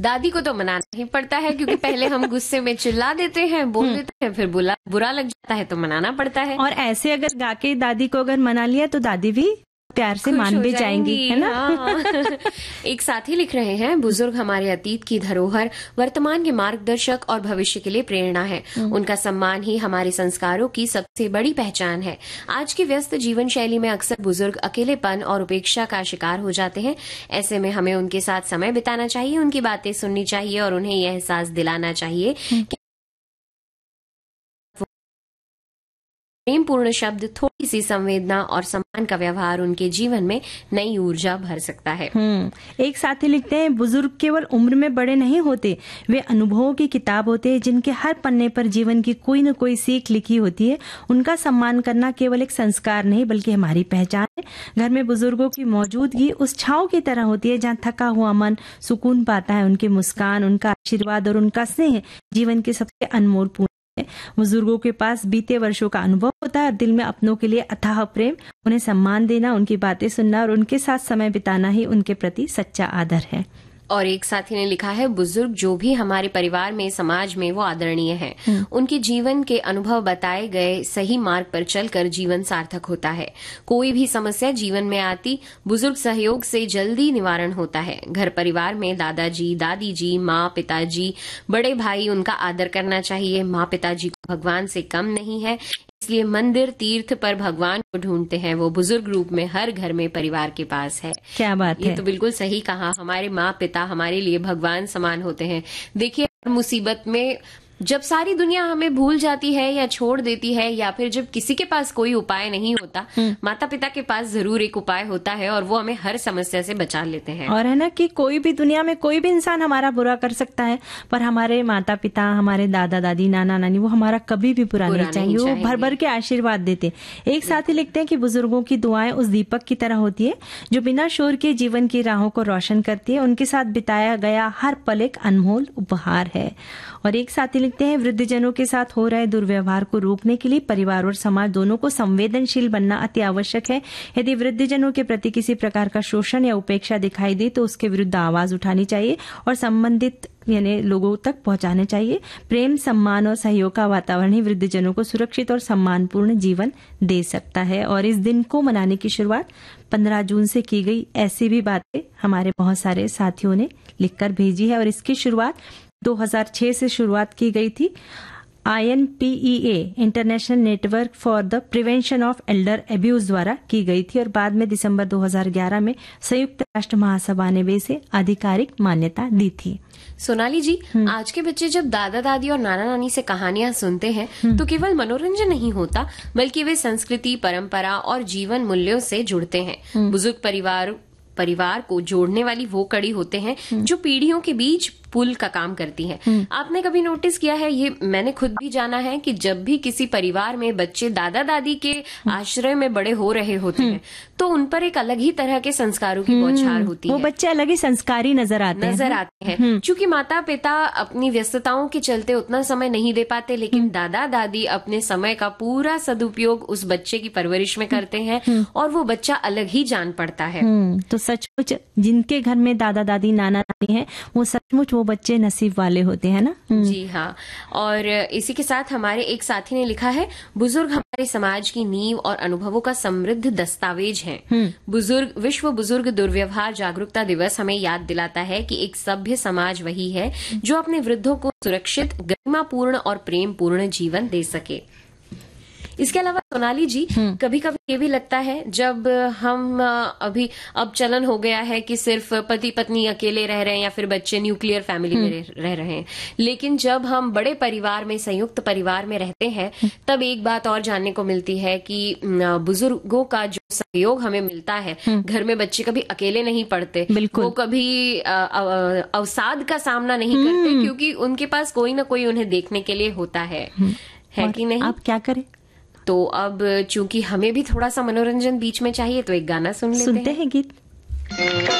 दादी को तो मनाना ही पड़ता है, क्योंकि पहले हम गुस्से में चिल्ला देते हैं, बोल देते हैं, फिर बुरा लग जाता है तो मनाना पड़ता है। और ऐसे अगर गाके दादी को अगर मना लिया तो दादी भी प्यार से मान भी जाएंगी, है ना। हाँ। एक साथी लिख रहे हैं, बुजुर्ग हमारे अतीत की धरोहर, वर्तमान के मार्गदर्शक और भविष्य के लिए प्रेरणा है। उनका सम्मान ही हमारे संस्कारों की सबसे बड़ी पहचान है। आज की व्यस्त जीवन शैली में अक्सर बुजुर्ग अकेलेपन और उपेक्षा का शिकार हो जाते हैं। ऐसे में हमें उनके साथ समय बिताना चाहिए, उनकी बातें सुननी चाहिए और उन्हें यह एहसास दिलाना चाहिए कि प्रेम पूर्ण शब्द, थोड़ी सी संवेदना और सम्मान का व्यवहार उनके जीवन में नई ऊर्जा भर सकता है। एक साथी लिखते हैं, बुजुर्ग केवल उम्र में बड़े नहीं होते, वे अनुभवों की किताब होते हैं, जिनके हर पन्ने पर जीवन की कोई न कोई सीख लिखी होती है। उनका सम्मान करना केवल एक संस्कार नहीं बल्कि हमारी पहचान है। घर में बुजुर्गों की मौजूदगी उस छांव की तरह होती है जहाँ थका हुआ मन सुकून पाता है। उनकी मुस्कान, उनका आशीर्वाद और उनका स्नेह जीवन के सबसे अनमोल पूंजी। बुजुर्गों के पास बीते वर्षों का अनुभव होता है और दिल में अपनों के लिए अथाह प्रेम। उन्हें सम्मान देना, उनकी बातें सुनना और उनके साथ समय बिताना ही उनके प्रति सच्चा आदर है। और एक साथी ने लिखा है, बुजुर्ग जो भी हमारे परिवार में, समाज में, वो आदरणीय हैं। उनके जीवन के अनुभव बताए गए सही मार्ग पर चलकर जीवन सार्थक होता है। कोई भी समस्या जीवन में आती, बुजुर्ग सहयोग से जल्दी निवारण होता है। घर परिवार में दादाजी, दादी जी, माँ, पिताजी, बड़े भाई, उनका आदर करना चाहिए। माँ पिताजी को भगवान से कम नहीं है, इसलिए मंदिर, तीर्थ पर भगवान को ढूंढते हैं। वो बुजुर्ग रूप में हर घर में परिवार के पास है। क्या बात है। ये तो बिल्कुल सही कहा। हमारे माँ पिता हमारे लिए भगवान समान होते हैं। देखिए, मुसीबत में जब सारी दुनिया हमें भूल जाती है या छोड़ देती है, या फिर जब किसी के पास कोई उपाय नहीं होता, माता पिता के पास जरूर एक उपाय होता है और वो हमें हर समस्या से बचा लेते हैं। और है ना कि कोई भी दुनिया में कोई भी इंसान हमारा बुरा कर सकता है, पर हमारे माता पिता, हमारे दादा दादी, नाना नानी, वो हमारा कभी भी बुरा नहीं चाहेंगे। वो भर भर के आशीर्वाद देते। एक साथी लिखते हैं कि बुजुर्गों की दुआएं उस दीपक की तरह होती है जो बिना शोर के जीवन की राहों को रोशन करती है। उनके साथ बिताया गया हर पल एक अनमोल उपहार है। और एक साथी लिखते हैं, वृद्धजनों के साथ हो रहे दुर्व्यवहार को रोकने के लिए परिवार और समाज दोनों को संवेदनशील बनना अति आवश्यक है। यदि वृद्धजनों के प्रति किसी प्रकार का शोषण या उपेक्षा दिखाई दे तो उसके विरुद्ध आवाज उठानी चाहिए और संबंधित यानी लोगों तक पहुंचाने चाहिए। प्रेम, सम्मान और सहयोग का वातावरण ही वृद्धजनों को सुरक्षित और सम्मानपूर्ण जीवन दे सकता है। और इस दिन को मनाने की शुरुआत 15 जून से की गई। ऐसी भी बातें हमारे बहुत सारे साथियों ने लिखकर भेजी है और इसकी शुरुआत 2006 से शुरुआत की गई थी। INPEA international network for the prevention of Elder abuse द्वारा की गई थी और बाद में दिसंबर 2011 में संयुक्त राष्ट्र महासभा ने भी इसे आधिकारिक मान्यता दी थी। सोनाली जी, आज के बच्चे जब दादा दादी और नाना नानी से कहानियां सुनते हैं तो केवल मनोरंजन नहीं होता, बल्कि वे संस्कृति, परंपरा और जीवन मूल्यों से जुड़ते हैं। बुजुर्ग परिवार को जोड़ने वाली वो कड़ी होते हैं जो पीढ़ियों के बीच पुल का काम करती है। आपने कभी नोटिस किया है, ये मैंने खुद भी जाना है, कि जब भी किसी परिवार में बच्चे दादा दादी के आश्रय में बड़े हो रहे होते हैं तो उन पर एक अलग ही तरह के संस्कारों की बौछार होती है। वो बच्चे अलग ही संस्कारी नजर आते हैं। क्योंकि माता पिता अपनी व्यस्तताओं के चलते उतना समय नहीं दे पाते, लेकिन दादा दादी अपने समय का पूरा सदुपयोग उस बच्चे की परवरिश में करते हैं और वो बच्चा अलग ही जान पड़ता है। तो सचमुच जिनके घर में दादा दादी, नाना नानी है, वो सचमुच वो बच्चे नसीब वाले होते हैं ना। जी हाँ। और इसी के साथ हमारे एक साथी ने लिखा है, बुजुर्ग हमारे समाज की नींव और अनुभवों का समृद्ध दस्तावेज है। विश्व बुजुर्ग दुर्व्यवहार जागरूकता दिवस हमें याद दिलाता है कि एक सभ्य समाज वही है जो अपने वृद्धों को सुरक्षित, गरिमापूर्ण और प्रेम पूर्ण जीवन दे सके। इसके अलावा सोनाली जी, कभी कभी ये भी लगता है, जब हम अब चलन हो गया है कि सिर्फ पति पत्नी अकेले रह रहे हैं या फिर बच्चे न्यूक्लियर फैमिली में रह रहे हैं, लेकिन जब हम बड़े परिवार में, संयुक्त परिवार में रहते हैं, तब एक बात और जानने को मिलती है कि बुजुर्गों का जो सहयोग हमें मिलता है, घर में बच्चे कभी अकेले नहीं पड़ते, वो कभी अवसाद का सामना नहीं करते, क्योंकि उनके पास कोई ना कोई उन्हें देखने के लिए होता है कि नहीं। आप क्या करें? तो अब चूंकि हमें भी थोड़ा सा मनोरंजन बीच में चाहिए, तो एक गाना सुनते हैं। गीत।